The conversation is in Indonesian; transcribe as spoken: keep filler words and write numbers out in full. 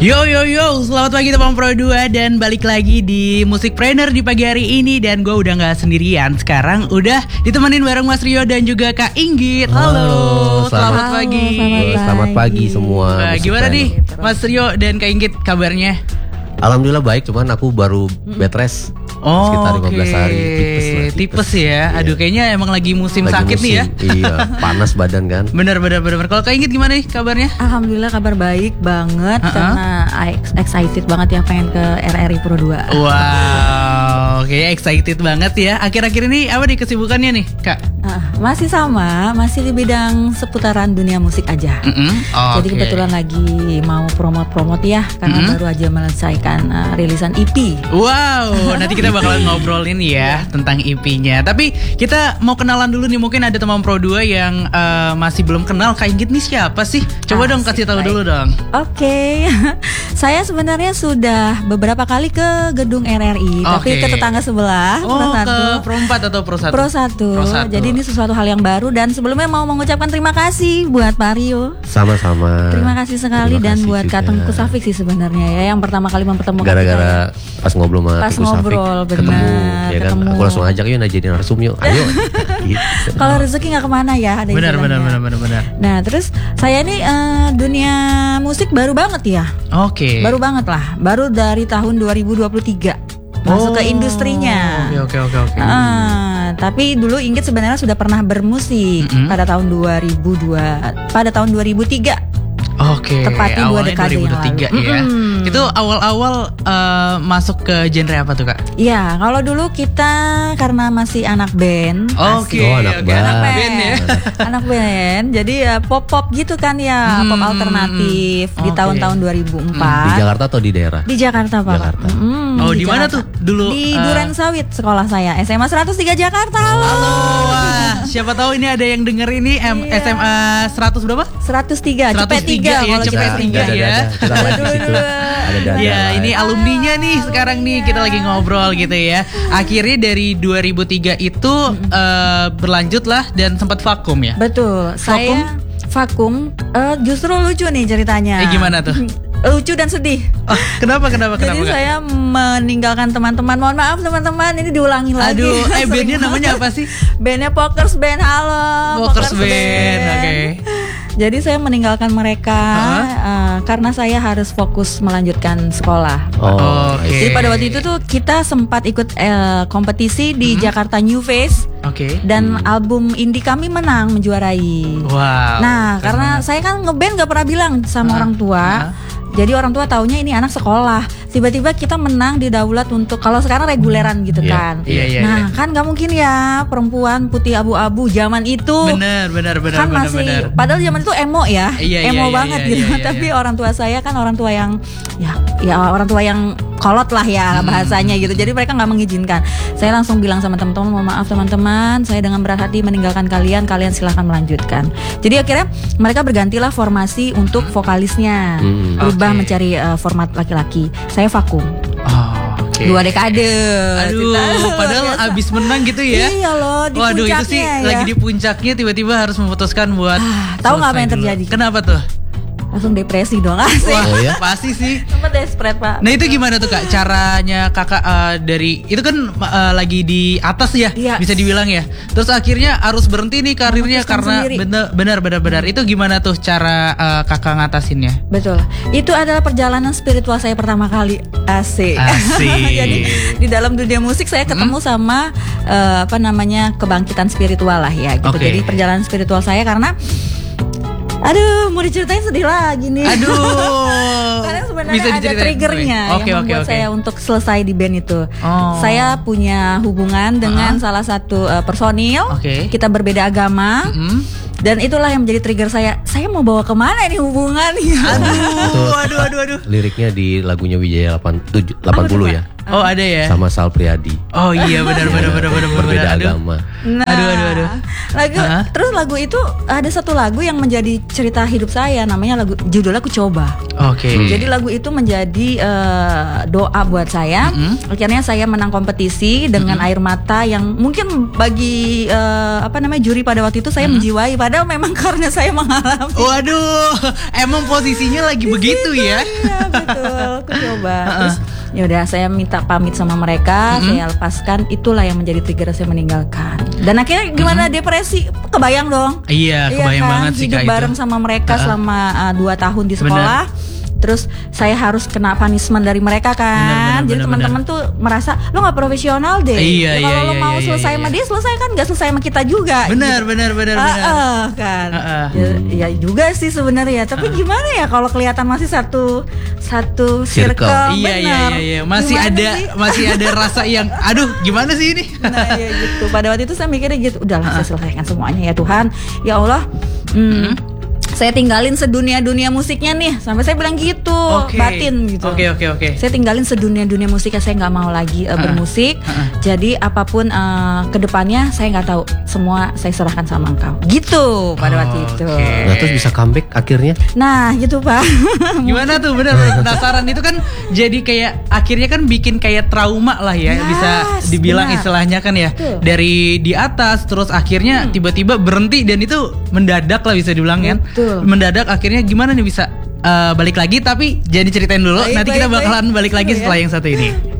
Yo yo yo, selamat pagi teman Pro dua dan balik lagi di Musikpreneur di pagi hari ini. Dan gue udah gak sendirian, sekarang udah ditemenin bareng Mas Rio dan juga Kak Inggit. Halo, Halo selamat, selamat Halo, pagi selamat, selamat pagi semua. Nah, gimana nih Mas Rio dan Kak Inggit kabarnya? Alhamdulillah baik, cuman aku baru bed rest Oh, sekitar lima belas okay. hari. Tipes lah, tipes. Tipes ya. Aduh, Iya. kayaknya emang lagi musim Lagi sakit musim, nih ya. Iya, panas badan kan. Bener bener bener. Kalau Kak Inggit gimana nih kabarnya? Alhamdulillah kabar baik banget Uh-uh. karena I excited banget ya pengen ke R R I Pro dua. Wow, oke excited banget ya. Akhir-akhir ini apa nih kesibukannya nih, Kak? Ah, masih sama, masih di bidang seputaran dunia musik aja. Mm-mm. Jadi Oke. kebetulan lagi mau promote-promote ya karena Mm-mm. baru aja menyelesaikan uh, rilisan E P. Wow, nanti kita bakalan ngobrolin ya tentang E P-nya. Tapi kita mau kenalan dulu nih, mungkin ada teman Pro dua yang uh, masih belum kenal Kak Inggit nih siapa sih? Coba dong kasih Asik, tahu baik. dulu dong. Oke, saya sebenarnya sudah beberapa kali ke gedung R R I, tapi Oke. ke tetangga sebelah, Oh, Pro satu. ke Pro empat atau Pro satu? Pro satu. Pro satu. Jadi ini sesuatu hal yang baru dan sebelumnya mau mengucapkan terima kasih buat Pak Rio. Sama-sama. Terima kasih sekali Terima dan kasih buat juga. Kak Tengku Safik sih sebenarnya ya yang pertama kali mempertemukan Gara-gara pas ngobrol sama Pas Teguh Safik, ngobrol, benar, ketemu, ya kan? ketemu. Aku langsung ajak yuk jadi narsum yuk, ayo. Gitu. kita. Kalau rezeki nggak kemana ya ada Benar benar istilahnya. benar benar benar. Nah terus saya ini eh, dunia musik baru banget ya, Oke. baru banget lah, baru dari tahun dua ribu dua puluh tiga masuk ke Oh, industrinya. Oke oke oke oke. Ah, tapi dulu Inggit sebenarnya sudah pernah bermusik Mm-mm. pada tahun dua ribu dua, pada tahun dua ribu tiga. Oke, Tepatnya dua awalnya dekade dua ribu yang tiga lalu. ya. Mm-mm. Itu awal-awal uh, masuk ke genre apa tuh, Kak? Iya, kalau dulu kita karena masih anak band. Oke, Oh, anak oke, band. anak band, band ya. anak band. Jadi ya pop-pop gitu kan ya, Hmm, pop alternatif di oke. tahun-tahun dua ribu empat. Di Jakarta atau di daerah? Di Jakarta, Pak. Jakarta. Mm, Oh, di mana Jakarta. tuh dulu? Di uh, Duren Sawit sekolah saya, S M A seratus tiga Jakarta. Halo. Halo, wah, siapa tahu ini ada yang denger ini M- Iya. S M A seratus berapa? seratus tiga, Cepet tiga ya, kalau Cepet kita tiga ingat. ya. Kita live di situ. Ada dada Ya, live. ini alumninya nih sekarang nih kita lagi ngobrol gitu ya. Akhirnya dari dua ribu tiga itu uh, berlanjut lah dan sempat vakum ya. Betul, Vakum? saya vakum. Eh, justru lucu nih ceritanya. Eh, gimana tuh? Lucu dan sedih. Oh, kenapa kenapa kenapa? Jadi Kak? saya meninggalkan teman-teman. Mohon maaf teman-teman, ini diulangi lagi. Aduh, eh bandnya Sering namanya banget. apa sih? Bandnya Pokers Band. Halo. Pokers Band, oke. Jadi saya meninggalkan mereka uh, karena saya harus fokus melanjutkan sekolah. Oh, Oke. Jadi pada waktu itu tuh kita sempat ikut eh, kompetisi di Jakarta New Face Oke. dan album indie kami menang menjuarai. Wow. Nah, keren karena banget. saya kan ngeband gak pernah bilang sama Hah? orang tua. Hah? Jadi orang tua taunya ini anak sekolah. Tiba-tiba kita menang di daulat untuk kalau sekarang reguleran gitu Iya, kan. iya, iya, nah, iya. kan gak mungkin ya perempuan putih abu-abu zaman itu. Bener bener bener Kan bener masih bener. padahal zaman itu emo ya. Iya, iya, emo iya, banget iya, gitu. iya, iya, Tapi iya. orang tua saya kan orang tua yang ya ya orang tua yang kolot lah ya Hmm. bahasanya gitu. Jadi mereka nggak mengizinkan. Saya langsung bilang sama teman-teman, mohon maaf teman-teman, saya dengan berat hati meninggalkan kalian, kalian silahkan melanjutkan. Jadi akhirnya mereka bergantilah formasi untuk vokalisnya, Hmm. berubah Oke. mencari uh, format laki-laki. Saya vakum. Oh, oke. Dua dekade. Aduh, Kita luar padahal biasa. abis menang gitu ya. Iya loh, di Waduh, itu puncaknya sih ya. lagi di puncaknya tiba-tiba harus memutuskan buat Ah, tahu nggak apa selesai yang dulu. terjadi? Kenapa tuh? Langsung depresi dong. Asik. Wah, Oh, ya? pasti sih. Sempet desperate pak. Nah itu gimana tuh Kak caranya kakak uh, dari itu kan uh, lagi di atas ya Iya. bisa dibilang ya. Terus akhirnya harus berhenti nih karirnya Memutuskan karena sendiri. bener benar benar benar. Itu gimana tuh cara uh, kakak ngatasinnya? Betul. Itu adalah perjalanan spiritual saya pertama kali. Asik. Asik. Jadi di dalam dunia musik saya ketemu sama eh, apa namanya kebangkitan spiritual lah ya gitu. Oke. Jadi perjalanan spiritual saya karena aduh mau diceritain sedih lagi nih. Aduh. Karena sebenarnya Bisa ada diceritain? triggernya Oke yang oke membuat oke. saya untuk selesai di band itu. Oh. Saya punya hubungan dengan Uh-huh. salah satu eh, personil. Oke. Kita berbeda agama. Mm. Dan itulah yang menjadi trigger saya. Saya mau bawa kemana ini hubungan? Aduh, aduh, aduh, aduh. Liriknya di lagunya Wijaya delapan puluh tujuh, delapan puluh ya. Oh ada ya. Sama Sal Priadi. Oh iya benar benar benar benar benar. Berbeda Aduh. agama. Nah, Aduh, aduh, aduh. Lagu, Hah? terus lagu itu ada satu lagu yang menjadi cerita hidup saya, namanya lagu judulnya Aku Coba. Oke. Hmm. Jadi lagu itu menjadi eh, doa buat saya. Mm-mm. Akhirnya saya menang kompetisi dengan air mata yang mungkin bagi eh, apa namanya juri pada waktu itu saya menjiwai. Padahal memang karena saya mengalami. Waduh, emang posisinya lagi begitu ya? Iya betul, aku coba. Terus ya udah saya minta pamit sama mereka, Mm-mm. saya lepaskan. Itulah yang menjadi trigger saya meninggalkan. Dan akhirnya gimana depresi? Kebayang dong. Iya, kebayang kan? banget sih Hidup Kak bareng itu. sama mereka selama uh, dua tahun di sekolah. Terus saya harus kena punishment dari mereka kan. Benar, benar, Jadi benar, teman-teman tuh merasa lo nggak profesional deh. Iya, Ya, iya, kalau lo iya, mau iya, selesai iya, sama iya. dia, selesai kan nggak selesai sama kita juga. Benar, gitu. benar, benar, Ah, benar. ah, kan. Ah, ah. Ya, ya juga sih sebenarnya. Tapi gimana ya kalau kelihatan masih satu satu circle. Circle. Iya, iya, benar. iya, iya. Masih Gimana ada sih? masih ada rasa yang aduh, gimana sih ini? Nah ya gitu. Pada waktu itu saya mikirnya gitu, udahlah saya selesaikan semuanya ya Tuhan. Ya Allah. hmm, Saya tinggalin sedunia-dunia musiknya nih. Sampai saya bilang gitu, Oke. batin gitu. Oke, oke, oke. Saya tinggalin sedunia-dunia musiknya. Saya nggak mau lagi uh, bermusik. Jadi apapun uh, kedepannya saya nggak tahu. Semua saya serahkan sama engkau. Gitu pada waktu itu. Oke. Nah terus bisa comeback akhirnya. Nah gitu Pak. Gimana tuh bener bener penasaran itu kan jadi kayak akhirnya kan bikin kayak trauma lah ya, Yes, bisa dibilang benar. istilahnya kan ya. Betul. Dari di atas terus akhirnya tiba-tiba berhenti dan itu mendadak lah bisa dibilang kan. Betul. Mendadak akhirnya gimana nih bisa uh, balik lagi, tapi jadi ceritain dulu Baik, nanti baik, kita bakalan baik. balik lagi Seru ya. setelah yang satu ini.